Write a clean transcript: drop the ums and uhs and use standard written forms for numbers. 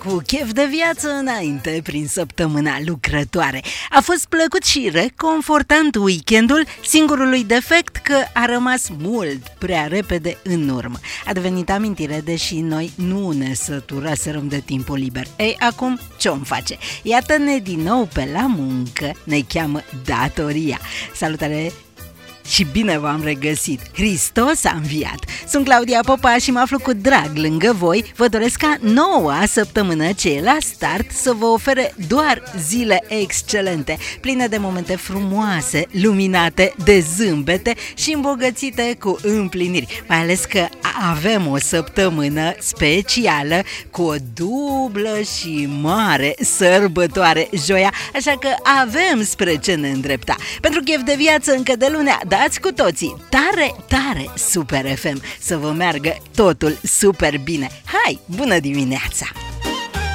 cu chef de viață înainte prin săptămâna lucrătoare. A fost plăcut și reconfortant weekendul, singurului defect că a rămas mult prea repede în urmă. A devenit amintire, deși noi nu ne săturaserăm de timpul liber. Ei, acum ce-om face? Iată-ne din nou pe la muncă, ne cheamă datoria. Salutare și bine v-am regăsit! Hristos a înviat! Sunt Claudia Popa și mă aflu cu drag lângă voi. Vă doresc ca noua săptămână ce e la start să vă ofere doar zile excelente, pline de momente frumoase, luminate de zâmbete și îmbogățite cu împliniri. Mai ales că avem o săptămână specială cu o dublă și mare sărbătoare, joia, așa că avem spre ce ne îndrepta. Pentru chef de viață încă de lunea, dați cu toții tare, tare Super FM, să vă meargă totul super bine. Hai, bună dimineața!